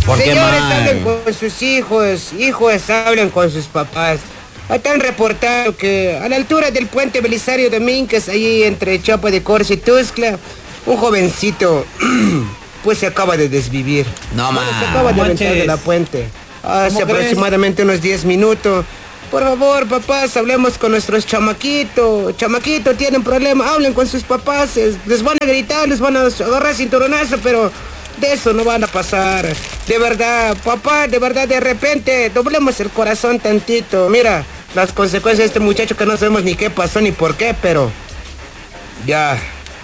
Señores, hablen con sus hijos, hablen con sus papás. Están reportando que a la altura del puente Belisario Domínguez, ahí entre Chiapa de Corzo y Tuxtla, un jovencito pues se acaba de desvivir. No más. Se acaba de aventar de la puente hace aproximadamente unos 10 minutos. Por favor, papás, hablemos con nuestros chamaquitos. Chamaquitos tienen problemas, hablen con sus papás. Les van a gritar, les van a agarrar cinturonazo, pero de eso no van a pasar. De verdad, papá, de repente, doblemos el corazón tantito. Mira, las consecuencias de este muchacho que no sabemos ni qué pasó ni por qué, pero ya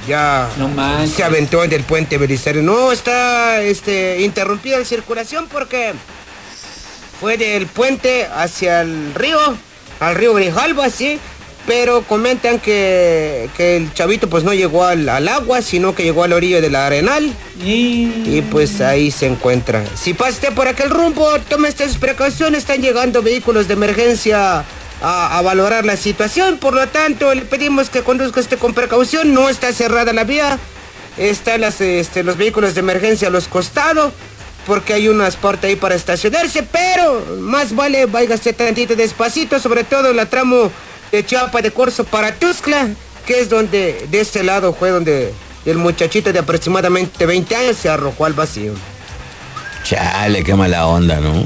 no se aventó del puente Belisario. No, está interrumpida la circulación porque fue del puente hacia el río, al río Grijalba, sí, pero comentan que el chavito pues no llegó al agua, sino que llegó a la orilla del Arenal y pues ahí se encuentra. Si pasaste por aquel rumbo, tome estas precauciones, están llegando vehículos de emergencia a valorar la situación, por lo tanto le pedimos que conduzca con precaución, no está cerrada la vía, están los vehículos de emergencia a los costados, porque hay unas partes ahí para estacionarse, pero más vale váyase tantito despacito, sobre todo en la tramo de Chiapa de Corzo para Tuxtla, que es donde, de este lado fue donde el muchachito de aproximadamente 20 años se arrojó al vacío. Chale, qué mala onda, ¿no?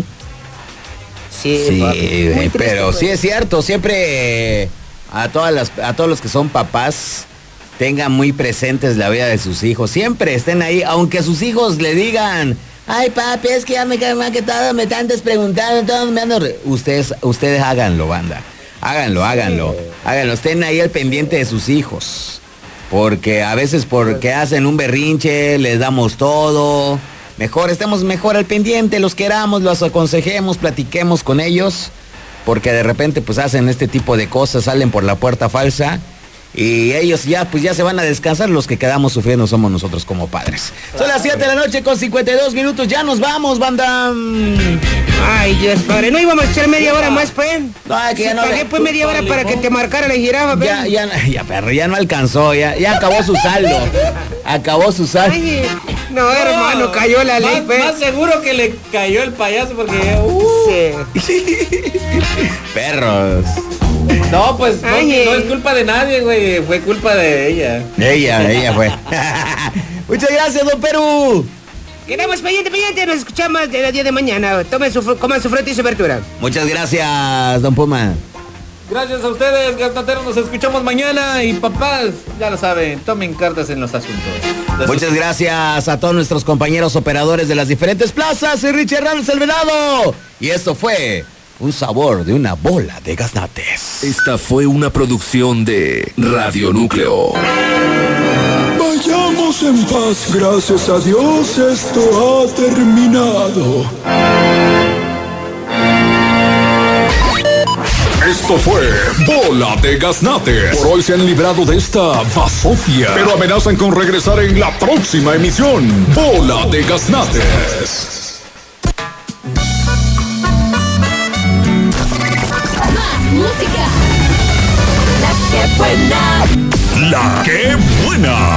Sí, pero sí es cierto, siempre a todos los que son papás, tengan muy presentes la vida de sus hijos, siempre estén ahí, aunque sus hijos le digan: ay, papi, es que ya me cae mal que todo me están preguntando, todos me andan... Ustedes háganlo, banda. Háganlo. Estén ahí al pendiente de sus hijos. Porque a veces porque hacen un berrinche, les damos todo. Estemos mejor al pendiente, los queramos, los aconsejemos, platiquemos con ellos. Porque de repente pues hacen este tipo de cosas, salen por la puerta falsa. Y ellos ya se van a descansar, los que quedamos sufriendo somos nosotros como padres. Son las 7 de la noche con 52 minutos, ya nos vamos, banda. Ay, Dios padre, no íbamos a echar media hora más, pues. No, que ya no. Pagué pues media hora para que te marcara la jirafa, pues. Ya, perro, ya no alcanzó, ya acabó su saldo. Ay, no, hermano, cayó la ley, pues. Más seguro que le cayó el payaso porque... Sí. Perros. No, pues no es culpa de nadie, güey. Fue culpa de ella. Ella fue. Muchas gracias, don Perú. Quedamos pendiente, nos escuchamos el día de mañana. Coman su fruta y su verdura. Muchas gracias, don Puma. Gracias a ustedes, gasnateros, nos escuchamos mañana. Y papás, ya lo saben, tomen cartas en los asuntos. Muchas gracias a todos nuestros compañeros operadores de las diferentes plazas. Soy Richard Ramos el Venado. Y esto fue un sabor de una bola de gaznates. Esta fue una producción de Radio Núcleo. Vayamos en paz, gracias a Dios esto ha terminado. Esto fue Bola de Gaznates. Por hoy se han librado de esta basofia, pero amenazan con regresar en la próxima emisión. Bola de Gaznates. Música. La que buena. La que buena.